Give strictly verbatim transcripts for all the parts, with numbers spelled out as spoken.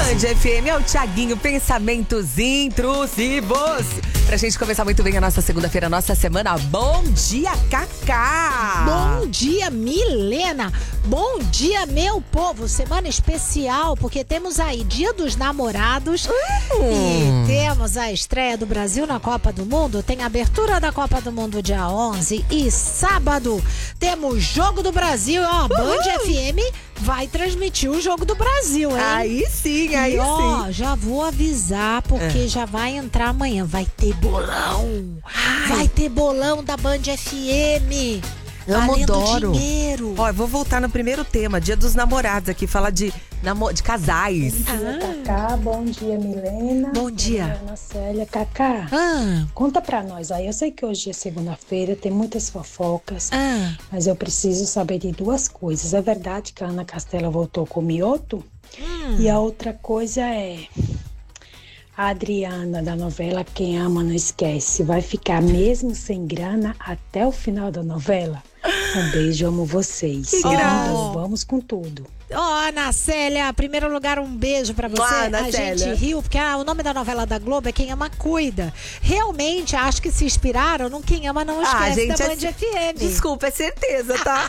Band F M é o Thiaguinho, pensamentos intrusivos. Pra gente começar muito bem a nossa segunda-feira, a nossa semana. Bom dia, Cacá! Bom dia, Milena! Bom dia, meu povo! Semana especial, porque temos aí Dia dos Namorados Hum. e temos a estreia do Brasil na Copa do Mundo. Tem a abertura da Copa do Mundo dia onze e sábado temos Jogo do Brasil. Ó, Band F M vai transmitir o Jogo do Brasil, hein? Aí sim, aí e, ó, sim. já vou avisar, porque É. já vai entrar amanhã. Vai ter bolão. Ai. Vai ter bolão da Band F M. Amo, valendo adoro. dinheiro. Ó, eu vou voltar no primeiro tema, Dia dos Namorados aqui, falar de, namo- de casais. Bom dia, Cacá. Bom dia, Milena. Bom dia. Ana Célia. Cacá, Ah, conta pra nós aí. Eu sei que hoje é segunda-feira, tem muitas fofocas, ah. mas eu preciso saber de duas coisas. É verdade que a Ana Castela voltou com o Mioto? Hum. E a outra coisa é... A Adriana, da novela Quem Ama Não Esquece, vai ficar mesmo sem grana até o final da novela? Um beijo, amo vocês. Que Vamos, graça. vamos com tudo. Ó, Ana Célia, em primeiro lugar, um beijo pra você. Lá, Ana a Célia. gente riu, porque ah, o nome da novela da Globo é Quem Ama Cuida. Realmente, acho que se inspiraram no Quem Ama Não Esquece Ah, gente, da é Band ce- F M. Desculpa, é certeza, tá?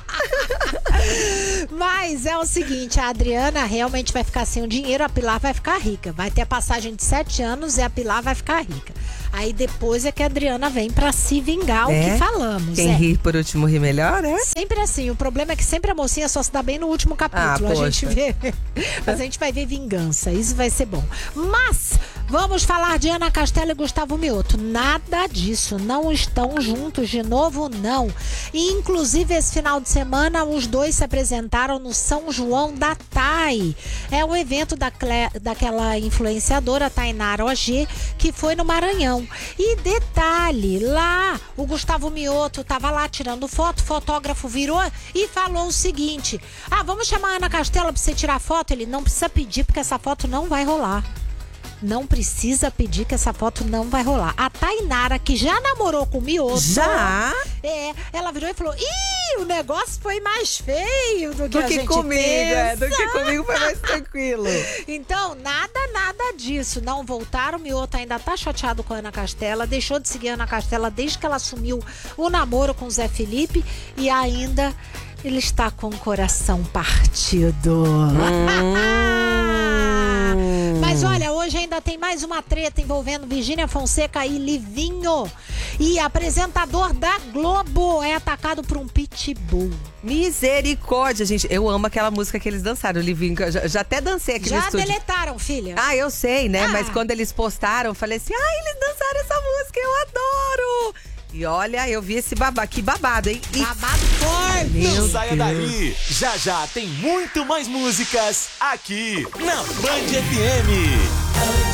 Mas é o seguinte, a Adriana realmente vai ficar sem o dinheiro, a Pilar vai ficar rica. Vai ter a passagem de sete anos e a Pilar vai ficar rica. Aí depois é que a Adriana vem pra se vingar, É? o que falamos. Quem é. ri por último ri melhor, é? Sempre assim, o problema é que sempre a mocinha só se dá bem no último capítulo. Ah, a gente poxa. vê. Mas a gente vai ver vingança. Isso vai ser bom. Mas vamos falar de Ana Castela e Gustavo Mioto. Nada disso. Não estão juntos de novo, não. E inclusive esse final de semana os dois se apresentaram no São João da Thay. É o evento da, daquela influenciadora Tainara O G, que foi no Maranhão. E detalhe, lá o Gustavo Mioto tava lá tirando foto, o fotógrafo virou e falou o seguinte: ah, vamos chamar a Ana Castela pra você tirar foto? Ele não precisa pedir, porque essa foto não vai rolar. Não precisa pedir, que essa foto não vai rolar. A Tainara, que já namorou com o Mioto. Já? É, ela virou e falou: ih, o negócio foi mais feio do que Do a que gente comigo, é. Do pensa. que comigo foi mais tranquilo. Então, nada, nada disso. Não voltaram. O Mioto ainda tá chateado com a Ana Castela. Deixou de seguir a Ana Castela desde que ela assumiu o namoro com o Zé Felipe. E ainda ele está com o coração partido. Mas olha, hoje ainda tem mais uma treta envolvendo Virgínia Fonseca e Livinho. E apresentador da Globo é atacado por um pitbull. Misericórdia, gente. Eu amo aquela música que eles dançaram, o Livinho. Eu já, já até dancei aqui no Já estúdio. deletaram, filha. Ah, eu sei, né? Ah. Mas quando eles postaram, eu falei assim, ah, eles dançaram essa música, eu adoro! E olha, eu vi esse babado, que babado, hein? E... Babado forte. Meu Não saia Deus. daí! Já já tem muito mais músicas aqui na Band F M.